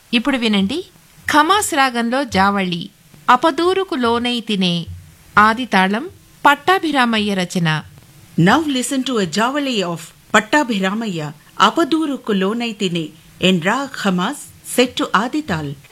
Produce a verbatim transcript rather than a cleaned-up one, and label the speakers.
Speaker 1: ఇప్పుడు వినండి ఖమాస్ రాగంలో జావళి అపదూరుకు లోనై తినే ఆదితాళం పట్టాభిరామయ్య రచన.
Speaker 2: Now listen to a Javali of Pattabhiramaya, Apaduruku Lonaitine, in Rag Hamas set to Adital.